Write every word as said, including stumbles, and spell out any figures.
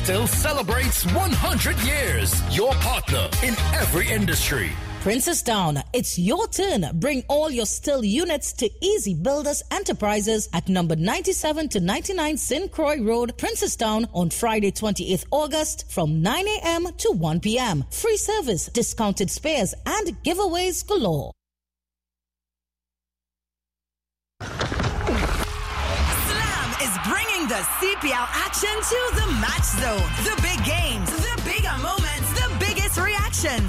Still celebrates one hundred years. Your partner in every industry. Princestown, it's your turn. Bring all your Still units to Easy Builders Enterprises at number ninety-seven to ninety-nine Saint Croix Road, Princestown on Friday, twenty-eighth August from nine a.m. to one p.m. Free service, discounted spares, and giveaways galore. Slam is bringing the C P L action to the Match Zone. The big games, the bigger moments, the biggest reactions.